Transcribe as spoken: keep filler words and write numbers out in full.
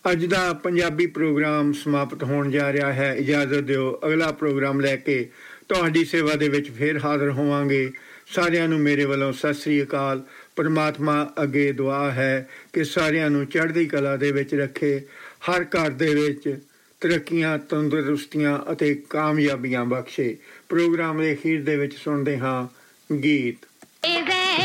ਅੱਜ ਦਾ ਪੰਜਾਬੀ ਪ੍ਰੋਗਰਾਮ ਸਮਾਪਤ ਹੋਣ ਜਾ ਰਿਹਾ ਹੈ। ਇਜਾਜ਼ਤ ਦਿਓ, ਅਗਲਾ ਪ੍ਰੋਗਰਾਮ ਲੈ ਕੇ ਤੁਹਾਡੀ ਸੇਵਾ ਦੇ ਵਿੱਚ ਫਿਰ ਹਾਜ਼ਰ ਹੋਵਾਂਗੇ। ਸਾਰਿਆਂ ਨੂੰ ਮੇਰੇ ਵੱਲੋਂ ਸਤਿ ਸ੍ਰੀ ਅਕਾਲ। ਪਰਮਾਤਮਾ ਅੱਗੇ ਦੁਆ ਹੈ ਕਿ ਸਾਰਿਆਂ ਨੂੰ ਚੜ੍ਹਦੀ ਕਲਾ ਦੇ ਵਿੱਚ ਰੱਖੇ, ਹਰ ਘਰ ਦੇ ਵਿੱਚ ਤਰੱਕੀਆਂ, ਤੰਦਰੁਸਤੀਆਂ ਅਤੇ ਕਾਮਯਾਬੀਆਂ ਬਖਸ਼ੇ। ਪ੍ਰੋਗਰਾਮ ਦੇ ਅਖੀਰ ਦੇ ਵਿੱਚ ਸੁਣਦੇ ਹਾਂ ਗੀਤ।